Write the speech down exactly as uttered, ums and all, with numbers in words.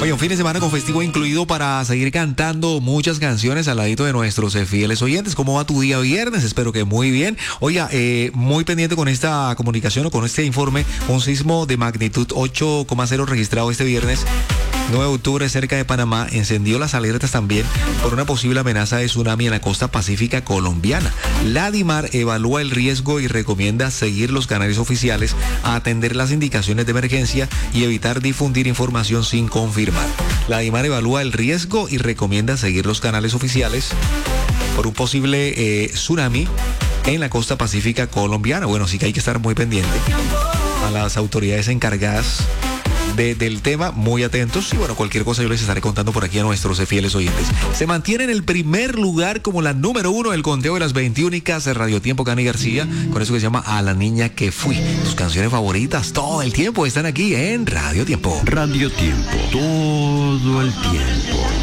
Oye, un fin de semana con festivo incluido para seguir cantando muchas canciones al ladito de nuestros eh, fieles oyentes. ¿Cómo va tu día viernes? Espero que muy bien. Oiga, eh, muy pendiente con esta comunicación o con este informe. Un sismo de magnitud ocho coma cero registrado este viernes nueve de octubre cerca de Panamá encendió las alertas también por una posible amenaza de tsunami en la costa pacífica colombiana. La DIMAR evalúa el riesgo y recomienda seguir los canales oficiales, atender las indicaciones de emergencia y evitar difundir información sin confirmar. La DIMAR evalúa el riesgo y recomienda seguir los canales oficiales por un posible eh, tsunami en la costa pacífica colombiana. Bueno, sí que hay que estar muy pendiente a las autoridades encargadas De, del tema, muy atentos, y bueno, cualquier cosa yo les estaré contando por aquí a nuestros fieles oyentes. Se mantiene en el primer lugar como la número uno del conteo de las veintiúnicas de Radio Tiempo Cani García, con eso que se llama A la Niña que Fui. Tus canciones favoritas todo el tiempo están aquí en Radio Tiempo. Radio Tiempo, todo el tiempo.